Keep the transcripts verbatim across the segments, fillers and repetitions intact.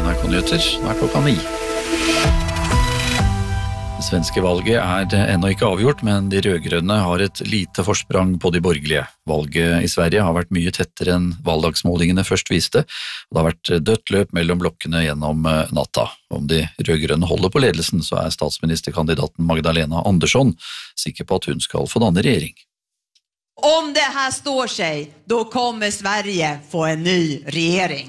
N R K-nyheter, nå er klokka ni. Det svenske valget er ennå ikke avgjort, men de rødgrønne har et lite forsprang på de borgerlige. Valget i Sverige har vært mye tettere enn valgdagsmålingene først viste, og det har vært dødt løp mellom blokkene gjennom natta. Om de rødgrønne holder på ledelsen, så er statsministerkandidaten Magdalena Andersson sikker på at hun skal få danne regjering. Om det här står sig, då kommer Sverige få en ny regering.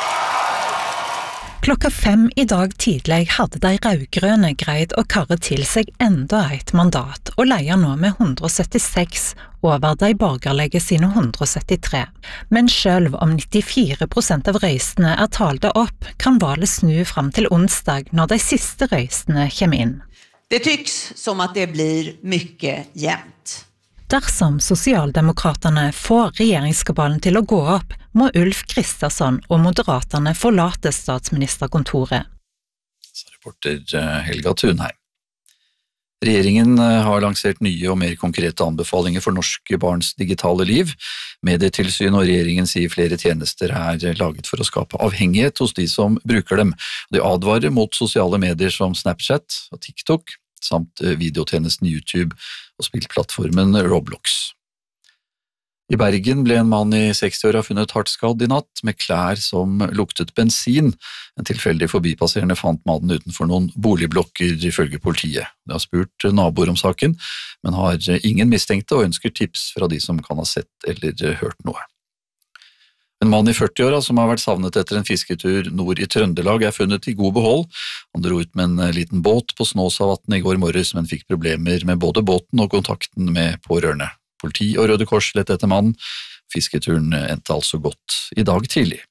Klokka fem i dag tidlig hadde de rødgrønne greid å karre til seg enda et mandat, og leier nå med hundre syttiseks over de borgerlige sine hundre syttitre. Men selv om nittifire prosent av røystene er talte opp, kan valget snu fram til onsdag når de siste røystene kommer inn. Det tycks som att det blir mycket jämnt. Dersom Sosialdemokraterne får regjeringskabalen til å gå opp, må Ulf Kristersson og Moderaterne forlate statsministerkontoret. Så reporter Helga Thunheim. Regjeringen har lansert nye og mer konkrete anbefalinger for norske barns digitale liv. Medietilsyn og regjeringen sier flere tjenester er laget for å skape avhengighet hos de som bruker dem. De advarer mot sosiale medier som Snapchat og TikTok, samt videotjenesten YouTube og spillplattformen Roblox. I Bergen ble en mann i sekstiåra funnet hardt skadd i natt med klær som luktet bensin. En tilfeldig forbipasserende fant mannen utenfor noen boligblokker ifølge politiet. De har spurt naboer om saken, men har ingen mistenkte og ønsker tips fra de som kan ha sett eller hørt noe. En mann i førtiåra som har vært savnet etter en fisketur nord i Trøndelag er funnet i god behold. Han dro ut med en liten båt på Snåsavatn i går morges, men fikk problemer med både båten og kontakten med pårørende. Politi og Røde Kors lette etter mannen. Fisketuren endte altså godt i dag tidlig.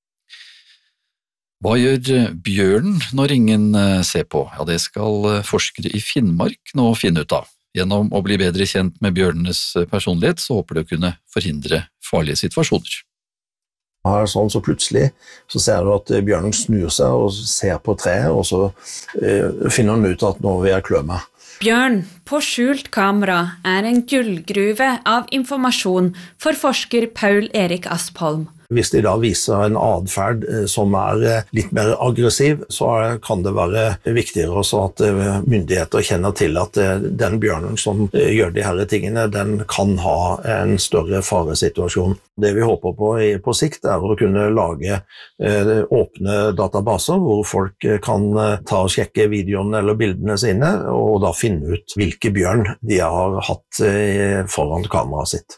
Hva gjør bjørnen når ingen ser på? Ja, det skal forskere i Finnmark nå finne ut av. Gjennom å bli bedre kjent med bjørnenes personlighet, så håper de å kunne forhindre farlige situasjoner. Her, sånn, så plutselig så ser du at bjørnen snur seg og ser på treet, og så eh, finner han ut at nå vil jeg klø meg. Bjørn på skjult kamera er en gullgruve av informasjon for forsker Paul Erik Aspholm. Hvis de da viser en adferd som er litt mer aggressiv, så kan det være viktigere også at myndigheter kjenner til at den bjørnen som gjør de her tingene, den kan ha en større faresituasjon. Det vi håper på på sikt er å kunne lage åpne databaser hvor folk kan ta og sjekke videoene eller bildene sine, og da finne ut hvilke bjørn de har hatt foran kameraet sitt.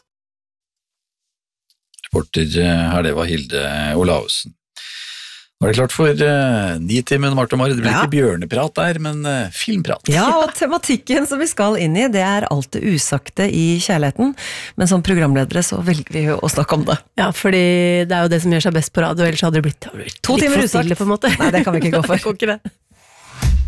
Reporter her, det var Hilde Olausen. Nå er det klart for uh, Nitimen, Marte og Mari. Det blir ja. Ikke bjørneprat der, men uh, filmprat. Ja, og tematikken som vi skal inn i, det er alt det usagte i kjærligheten. Men som programledere så velger vi jo å snakke om det. Ja, fordi det er jo det som gjør seg best på radio, ellers hadde det blitt, blitt to timer usagt stille, på en måte. Nei, det kan vi ikke gå for. Det går ikke det.